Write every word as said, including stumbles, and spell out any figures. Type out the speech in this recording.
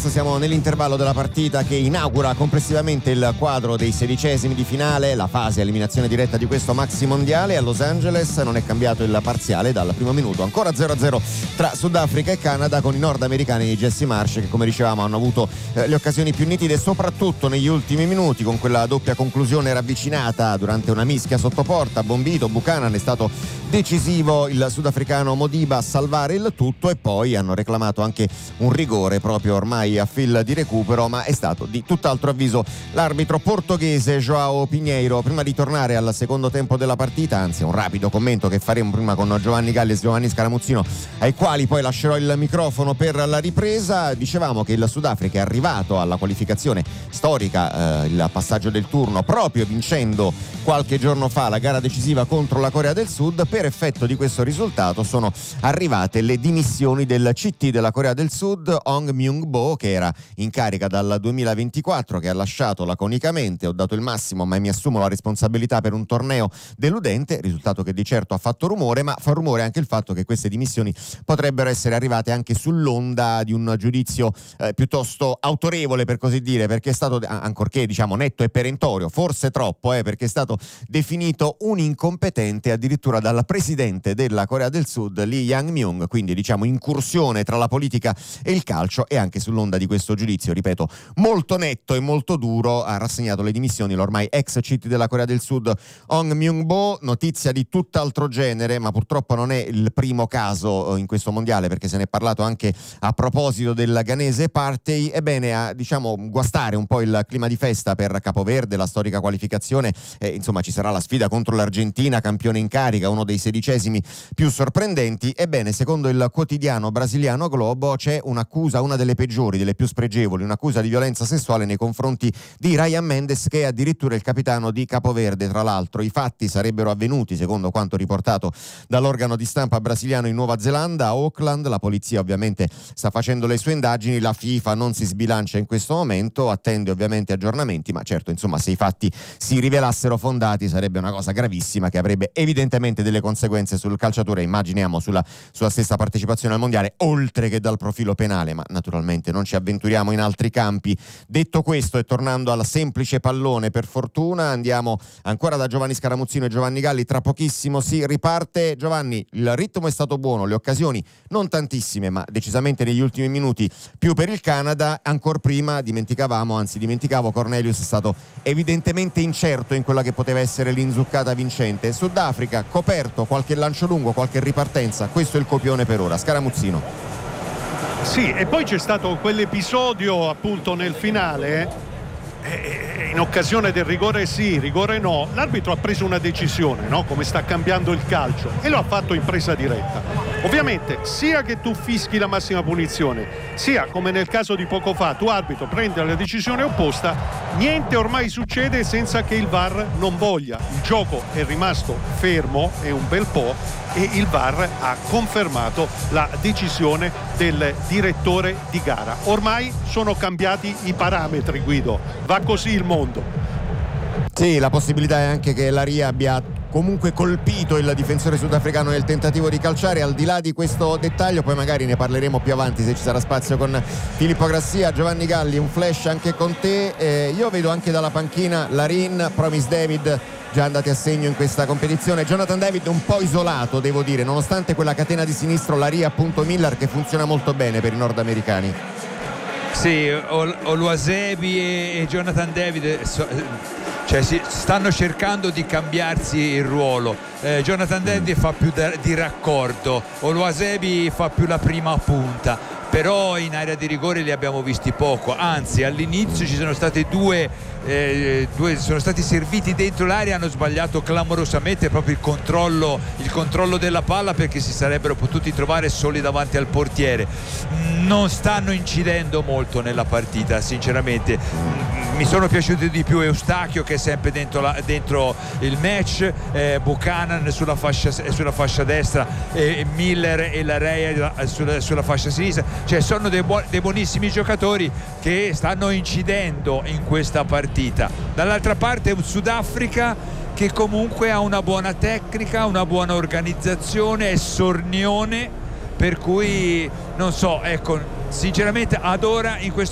Los, siamo nell'intervallo della partita che inaugura complessivamente il quadro dei sedicesimi di finale, la fase eliminazione diretta di questo maxi mondiale. A Los Angeles non è cambiato il parziale dal primo minuto, ancora zero a zero tra Sudafrica e Canada, con i nordamericani di Jesse Marsh che, come dicevamo, hanno avuto eh, le occasioni più nitide soprattutto negli ultimi minuti, con quella doppia conclusione ravvicinata durante una mischia sotto porta. Bombito, Buchanan, è stato decisivo il sudafricano Modiba a salvare il tutto, e poi hanno reclamato anche un rigore proprio ormai a fil di recupero, ma è stato di tutt'altro avviso l'arbitro portoghese João Pinheiro. Prima di tornare al secondo tempo della partita, anzi un rapido commento che faremo prima con Giovanni Galli e Giovanni Scaramuzzino, ai quali poi lascerò il microfono per la ripresa. Dicevamo che il Sudafrica è arrivato alla qualificazione storica, eh, il passaggio del turno, proprio vincendo qualche giorno fa la gara decisiva contro la Corea del Sud. Per effetto di questo risultato sono arrivate le dimissioni del C T della Corea del Sud, Hong Myung-bo, che era in carica dal duemilaventiquattro, che ha lasciato laconicamente: ho dato il massimo ma mi assumo la responsabilità per un torneo deludente, risultato che di certo ha fatto rumore. Ma fa rumore anche il fatto che queste dimissioni potrebbero essere arrivate anche sull'onda di un giudizio eh, piuttosto autorevole, per così dire, perché è stato, ancorché diciamo netto e perentorio, forse troppo, eh, perché è stato definito un incompetente addirittura dal presidente della Corea del Sud, Lee Yang-myung. Quindi diciamo incursione tra la politica e il calcio, e anche sull'onda di questo giudizio, ripeto, molto netto e molto duro, ha rassegnato le dimissioni l'ormai ex C T della Corea del Sud, Hong Myung-bo. Notizia di tutt'altro genere, ma purtroppo non è il primo caso in questo mondiale, perché se ne è parlato anche a proposito del ghanese Partey. Ebbene, a diciamo guastare un po' il clima di festa per Capoverde, la storica qualificazione, eh, insomma ci sarà la sfida contro l'Argentina, campione in carica, uno dei sedicesimi più sorprendenti. Ebbene, secondo il quotidiano brasiliano Globo, c'è un'accusa, una delle peggiori, delle più spregevoli, un'accusa di violenza sessuale nei confronti di Ryan Mendes, che è addirittura il capitano di Capoverde. Tra l'altro i fatti sarebbero avvenuti, secondo quanto riportato dall'organo di stampa brasiliano, in Nuova Zelanda, a Auckland. La polizia ovviamente sta facendo le sue indagini, la FIFA non si sbilancia in questo momento, attende ovviamente aggiornamenti, ma certo, insomma, se i fatti si rivelassero fondati sarebbe una cosa gravissima che avrebbe evidentemente delle conseguenze sul calciatore, immaginiamo sulla sua stessa partecipazione al mondiale, oltre che dal profilo penale, ma naturalmente non ci avventuriamo in altri campi. Detto questo, e tornando al semplice pallone, per fortuna, andiamo ancora da Giovanni Scaramuzzino e Giovanni Galli. Tra pochissimo si riparte. Giovanni, il ritmo è stato buono, le occasioni non tantissime, ma decisamente negli ultimi minuti più per il Canada. Ancor prima dimenticavamo, anzi dimenticavo, Cornelius è stato evidentemente incerto in quella che poteva essere l'inzuccata vincente. Sudafrica coperto, qualche lancio lungo, qualche ripartenza, questo è il copione per ora. Scaramuzzino. Sì, e poi c'è stato quell'episodio appunto nel finale, eh, in occasione del rigore sì, rigore no. L'arbitro ha preso una decisione, no? Come sta cambiando il calcio, e lo ha fatto in presa diretta. Ovviamente, sia che tu fischi la massima punizione, sia come nel caso di poco fa, tu arbitro prende la decisione opposta, niente ormai succede senza che il V A R non voglia. Il gioco è rimasto fermo e un bel po', e il V A R ha confermato la decisione del direttore di gara. Ormai sono cambiati i parametri, Guido, va così il mondo. Sì, la possibilità è anche che Laria abbia comunque colpito il difensore sudafricano nel tentativo di calciare. Al di là di questo dettaglio, poi magari ne parleremo più avanti se ci sarà spazio con Filippo Grassia. Giovanni Galli, un flash anche con te. Eh, io vedo anche dalla panchina Larin, Promise David già andati a segno in questa competizione. Jonathan David un po' isolato, devo dire, nonostante quella catena di sinistro Laria appunto Miller, che funziona molto bene per i nordamericani. Sì, Oluwasebi e Jonathan David so, cioè, si, stanno cercando di cambiarsi il ruolo. eh, Jonathan David fa più da, di raccordo, Oluwasebi fa più la prima punta, però in area di rigore li abbiamo visti poco, anzi all'inizio ci sono state due, eh, due sono stati serviti dentro l'area, hanno sbagliato clamorosamente proprio il controllo, il controllo della palla, perché si sarebbero potuti trovare soli davanti al portiere. Non stanno incidendo molto nella partita, sinceramente. Mi sono piaciuti di più Eustachio, che è sempre dentro, la, dentro il match, eh, Buchanan sulla fascia, sulla fascia destra, eh, Miller e Larea sulla, sulla fascia sinistra. Cioè sono dei, buon, dei buonissimi giocatori che stanno incidendo in questa partita. Dall'altra parte un Sudafrica che comunque ha una buona tecnica, una buona organizzazione, è sornione, per cui non so, ecco, sinceramente ad ora in questo